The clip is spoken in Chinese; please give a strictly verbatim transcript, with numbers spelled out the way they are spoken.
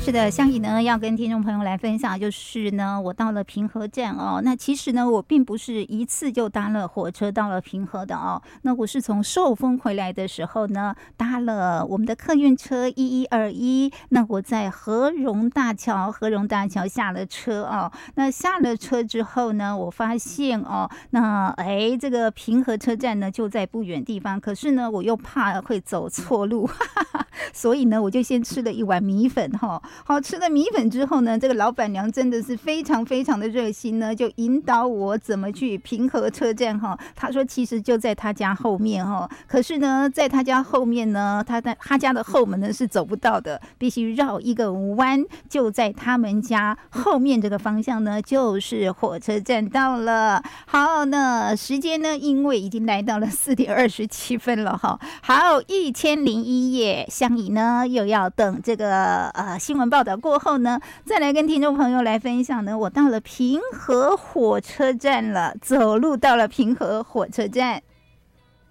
是的，香怡呢要跟听众朋友来分享，就是呢我到了平和站哦，那其实呢我并不是一次就搭了火车到了平和的哦，那我是从寿丰回来的时候呢搭了我们的客运车一一二一，那我在和荣大桥和荣大桥下了车哦，那下了车之后呢，我发现哦，那哎这个平和车站呢就在不远地方，可是呢我又怕会走错路，哈哈，所以呢我就先吃了一碗米粉哈。好吃的米粉之后呢，这个老板娘真的是非常非常的热心呢，就引导我怎么去平和车站哈。她说其实就在她家后面哈，可是呢，在她家后面呢，她的她家的后门呢是走不到的，必须绕一个弯，就在他们家后面这个方向呢，就是火车站到了。好，那时间呢，因为已经来到了四点二十七分了哈。好，一千零一夜，香怡呢又要等这个呃新闻报道过后呢，再来跟听众朋友来分享呢，我到了平和火车站了，走路到了平和火车站。